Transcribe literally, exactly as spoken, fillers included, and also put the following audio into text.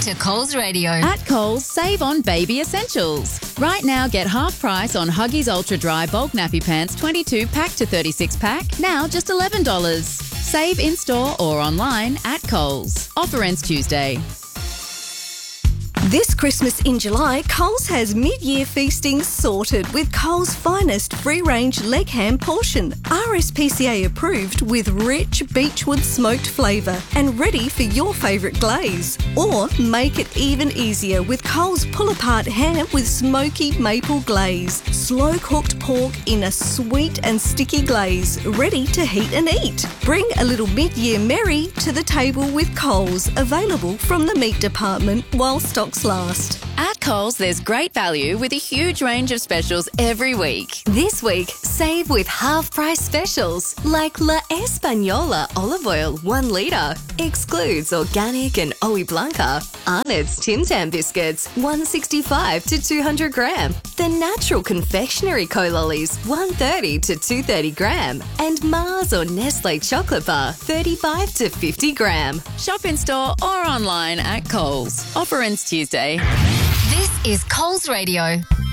to Coles Radio. At Coles, save on baby essentials. Right now, get half price on Huggies Ultra Dry Bulk Nappy Pants twenty-two pack to thirty-six pack, now just eleven dollars. Save in-store or online at Coles. Offer ends Tuesday. This Christmas in July, Coles has mid-year feasting sorted with Coles' finest free-range leg ham portion, R S P C A approved with rich beechwood smoked flavour and ready for your favourite glaze. Or make it even easier with Coles pull-apart ham with smoky maple glaze, slow-cooked pork in a sweet and sticky glaze, ready to heat and eat. Bring a little mid-year merry to the table with Coles, available from the meat department while stocks last. At Coles, there's great value with a huge range of specials every week. This week, save with half-price specials like La Española olive oil one litre. Excludes organic and Oe Blanca. Arnott's Tim Tam biscuits one sixty-five to two hundred gram. The Natural Confectionery Co-Lollies one thirty to two thirty gram. And Mars or Nestle chocolate bar thirty-five to fifty gram. Shop in store or online at Coles. Offer ends Tuesday. This is Coles Radio.